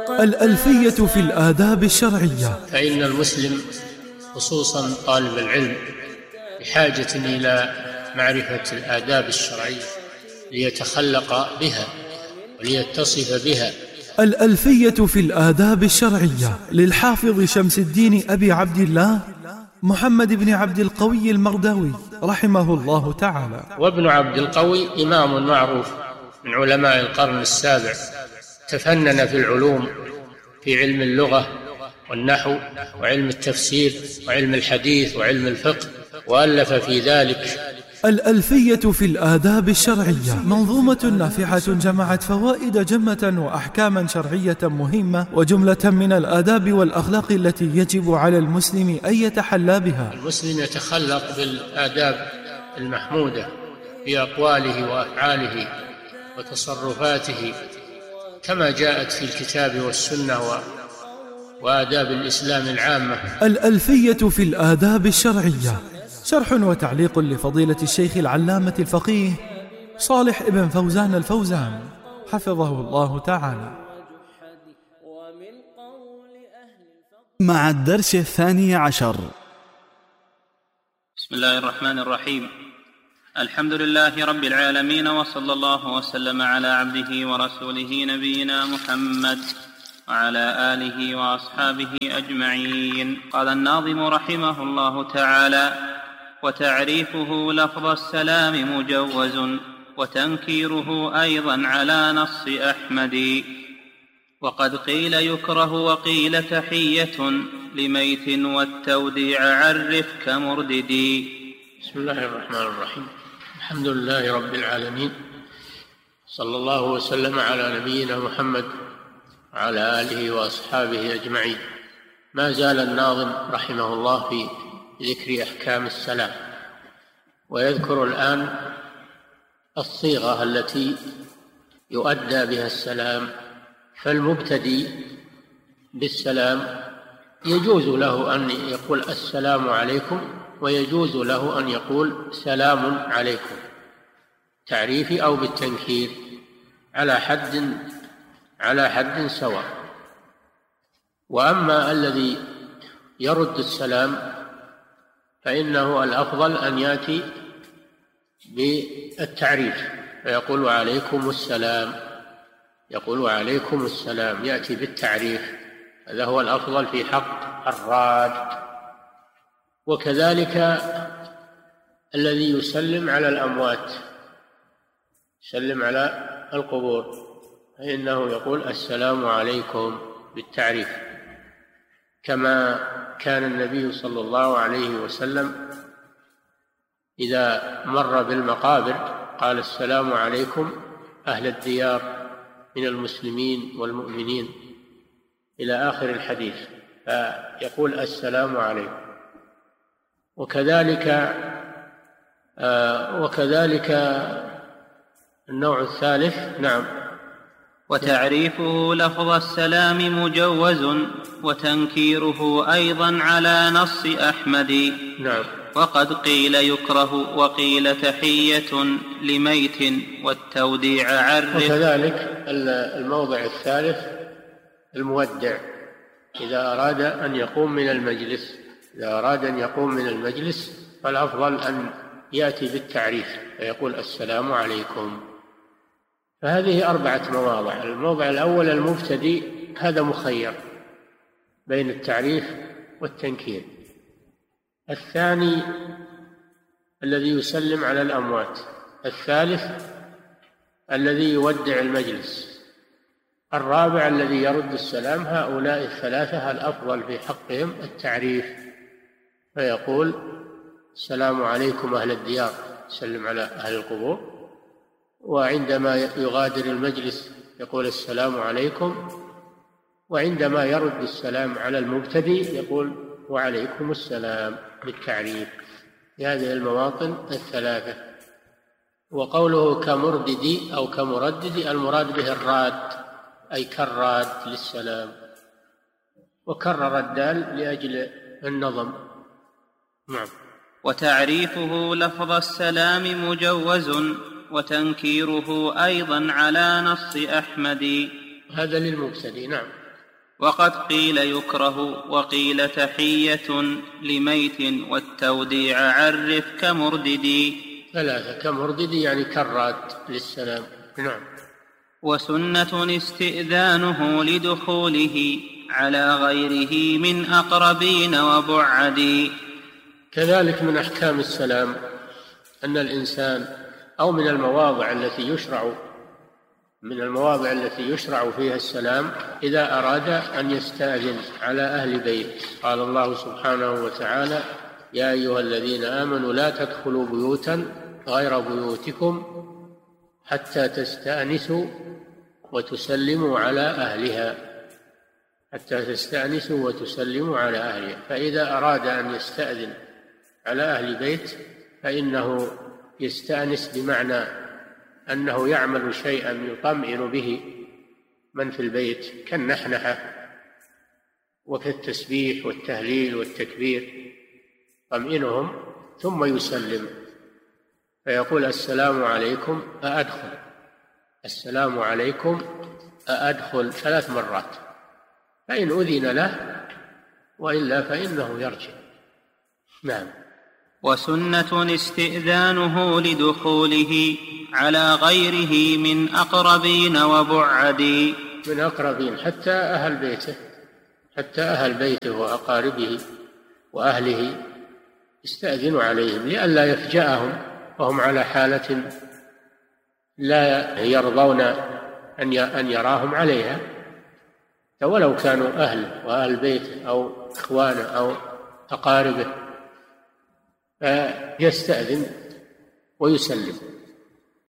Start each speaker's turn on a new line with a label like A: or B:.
A: الألفية في الآداب الشرعية.
B: فإن المسلم خصوصا طالب العلم بحاجة إلى معرفة الآداب الشرعية ليتخلق بها وليتصف بها.
A: الألفية في الآداب الشرعية للحافظ شمس الدين أبي عبد الله محمد بن عبد القوي المرداوي رحمه الله تعالى.
B: وابن عبد القوي إمام معروف من علماء القرن السابع، تفنن في العلوم، في علم اللغة والنحو وعلم التفسير وعلم الحديث وعلم الفقه، وألف في ذلك.
A: الألفية في الآداب الشرعية منظومة نافعة جمعت فوائد جمة وأحكاما شرعية مهمة وجملة من الآداب والأخلاق التي يجب على المسلم أن يتحلى بها.
B: المسلم يتخلق بالآداب المحمودة في أقواله وأفعاله وتصرفاته كما جاءت في الكتاب والسنة وآداب الإسلام العامة.
A: الألفية في الآداب الشرعية شرح وتعليق لفضيلة الشيخ العلامة الفقيه صالح ابن فوزان الفوزان حفظه الله تعالى.
C: مع الدرس 12.
D: بسم الله الرحمن الرحيم. الحمد لله رب العالمين، وصلى الله وسلم على عبده ورسوله نبينا محمد وعلى آله وأصحابه أجمعين. قال الناظم رحمه الله تعالى: وتعريفه لفظ السلام مجوز، وتنكيره أيضا على نص أحمد، وقد قيل يكره وقيل تحية لميت، والتوديع عرف كمردد.
B: بسم الله الرحمن الرحيم. الحمد لله رب العالمين، صلى الله وسلم على نبينا محمد وعلى آله وأصحابه أجمعين. ما زال الناظم رحمه الله في ذكر أحكام السلام، ويذكر الآن الصيغة التي يؤدى بها السلام. فالمبتدئ بالسلام يجوز له أن يقول السلام عليكم، ويجوز له أن يقول سلام عليكم، تعريفي أو بالتنكير، على حد سواء. وأما الذي يرد السلام فإنه الأفضل أن يأتي بالتعريف، فيقول عليكم السلام، يقول عليكم السلام، يأتي بالتعريف، هذا هو الأفضل في حق الراد. وكذلك الذي يسلم على الأموات، يسلم على القبور، فإنه يقول السلام عليكم بالتعريف، كما كان النبي صلى الله عليه وسلم إذا مر بالمقابر قال السلام عليكم أهل الديار من المسلمين والمؤمنين إلى آخر الحديث، فيقول السلام عليكم. وكذلك النوع الثالث. نعم.
D: وتعريفه لفظ السلام مجوز، وتنكيره أيضا على نص أحمد.
B: نعم.
D: وقد قيل يكره وقيل تحية لميت، والتوديع عرف.
B: وكذلك الموضع الثالث المودع، إذا أراد أن يقوم من المجلس فالأفضل أن يأتي بالتعريف فيقول السلام عليكم. فهذه 4 مواضع. الموضع الأول المبتدئ، هذا مخير بين التعريف والتنكير. الثاني الذي يسلم على الأموات. الثالث الذي يودع المجلس. الرابع الذي يرد السلام. هؤلاء الثلاثة الأفضل في حقهم التعريف، فيقول السلام عليكم أهل الديار، يسلم على أهل القبور، وعندما يغادر المجلس يقول السلام عليكم، وعندما يرد السلام على المبتدئ يقول وعليكم السلام بالتعريف في هذه المواطن الثلاثة. وقوله كمردد أو كمردد المراد به الراد، أي كالراد للسلام، وكرر الدال لأجل النظم. نعم.
D: وتعريفه لفظ السلام مجوز، وتنكيره أيضا على نص أحمد.
B: هذا للمبتدئ. نعم.
D: وقد قيل يكره وقيل تحية لميت والتوديع عرف كمرددي.
B: 3 كمرددي يعني كالراد للسلام. نعم.
D: وسنة استئذانه لدخوله على غيره من أقربين وبعدي.
B: كذلك من أحكام السلام أن الإنسان أو من المواضع التي يشرع فيها السلام إذا أراد أن يستأذن على أهل بيت. قال الله سبحانه وتعالى: يا أيها الذين آمنوا لا تدخلوا بيوتا غير بيوتكم حتى تستأنسوا وتسلموا على أهلها. فإذا أراد أن يستأذن على أهل بيت فإنه يستأنس بمعنى أنه يعمل شيئا يطمئن به من في البيت كالنحنحة وكالتسبيح والتهليل والتكبير، طمئنهم ثم يسلم فيقول: السلام عليكم أأدخل، السلام عليكم أأدخل 3 مرات، فإن أذن له وإلا فإنه يرجع. نعم.
D: وسنة استئذانه لدخوله على غيره من أقربين وبعدي.
B: من أقربين حتى أهل بيته وأقاربه وأهله يستأذن عليهم لئلا يفجأهم وهم على حالة لا يرضون أن يراهم عليها، ولو كانوا أهل وأهل بيته أو إخوانه أو أقاربه، فيستأذن ويسلم.